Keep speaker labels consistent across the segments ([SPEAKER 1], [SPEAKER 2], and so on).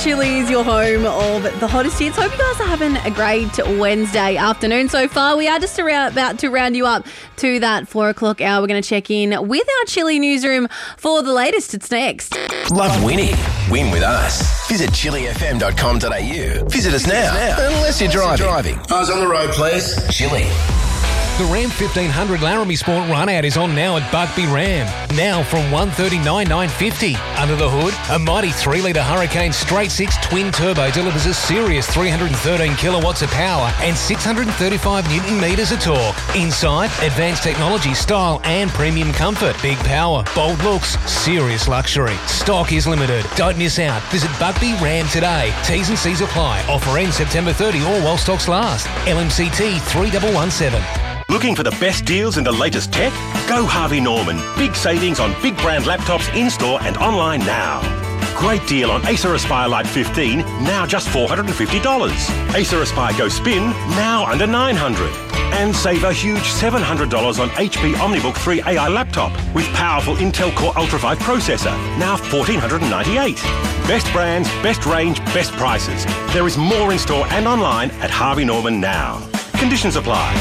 [SPEAKER 1] Chili's, your home of the hottest hits. Hope you guys are having a great Wednesday afternoon so far. We are just about to round you up to that 4 o'clock hour. We're going to check in with our Chili newsroom for the latest. It's next.
[SPEAKER 2] Love winning? Win with us. Visit chilifm.com.au. Visit us now. Unless you're driving. Eyes on the road, please. Chili.
[SPEAKER 3] The Ram 1500 Laramie Sport run-out is on now at Buckby Ram. Now from $139,950. Under the hood, a mighty 3-litre Hurricane Straight 6 twin turbo delivers a serious 313 kilowatts of power and 635 newton metres of torque. Inside, advanced technology, style and premium comfort. Big power, bold looks, serious luxury. Stock is limited. Don't miss out. Visit Buckby Ram today. T's and C's apply. Offer ends September 30 or while stocks last. LMCT 3117.
[SPEAKER 4] Looking for the best deals in the latest tech? Go Harvey Norman. Big savings on big brand laptops in-store and online now. Great deal on Acer Aspire Lite 15, now just $450. Acer Aspire Go Spin, now under $900. And save a huge $700 on HP OmniBook 3 AI laptop with powerful Intel Core Ultra 5 processor, now $1,498. Best brands, best range, best prices. There is more in store and online at Harvey Norman now. Conditions apply.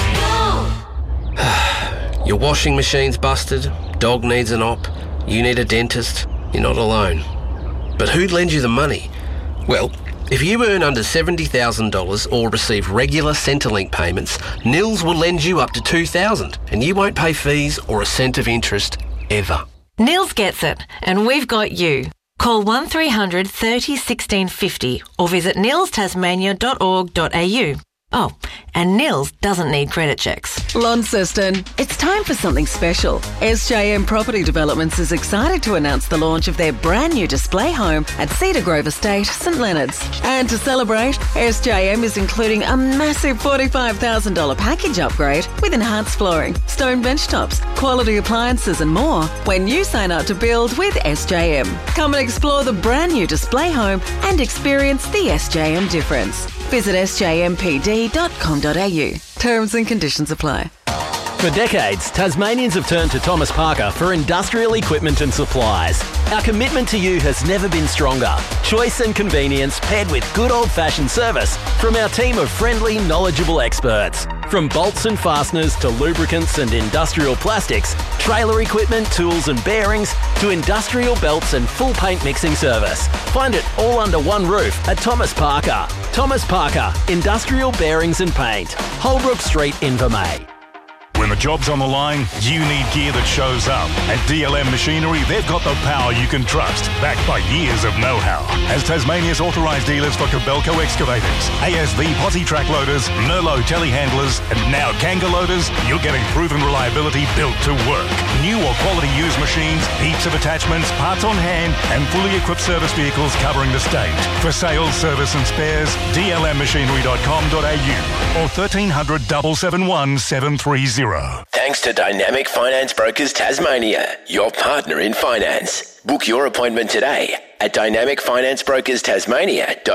[SPEAKER 5] Your washing machine's busted, dog needs an op, you need a dentist, you're not alone. But who'd lend you the money? Well, if you earn under $70,000 or receive regular Centrelink payments, Nils will lend you up to $2,000 and you won't pay fees or a cent of interest ever.
[SPEAKER 6] Nils gets it, and we've got you. Call 1300 30 16 50 or visit nilstasmania.org.au. Oh, and Nils doesn't need credit checks.
[SPEAKER 7] Launceston, it's time for something special. SJM Property Developments is excited to announce the launch of their brand new display home at Cedar Grove Estate, St Leonards. And to celebrate, SJM is including a massive $45,000 package upgrade with enhanced flooring, stone bench tops, quality appliances and more when you sign up to build with SJM. Come and explore the brand new display home and experience the SJM difference. Visit sjmpd.com.au. Terms and conditions apply.
[SPEAKER 8] For decades, Tasmanians have turned to Thomas Parker for industrial equipment and supplies. Our commitment to you has never been stronger. Choice and convenience paired with good old-fashioned service from our team of friendly, knowledgeable experts. From bolts and fasteners to lubricants and industrial plastics, trailer equipment, tools and bearings, to industrial belts and full paint mixing service. Find it all under one roof at Thomas Parker. Thomas Parker, Industrial Bearings and Paint. Holbrook Street, Invermay.
[SPEAKER 9] When the job's on the line, you need gear that shows up. At DLM Machinery, they've got the power you can trust, backed by years of know-how. As Tasmania's authorised dealers for Kobelco excavators, ASV posi track loaders, Merlot telehandlers, and now Kanga loaders, you're getting proven reliability built to work. New or quality used machines, heaps of attachments, parts on hand, and fully equipped service vehicles covering the state. For sales, service and spares, dlmmachinery.com.au or 1300 771 730.
[SPEAKER 2] Thanks to Dynamic Finance Brokers Tasmania, your partner in finance. Book your appointment today at dynamicfinancebrokerstasmania.com.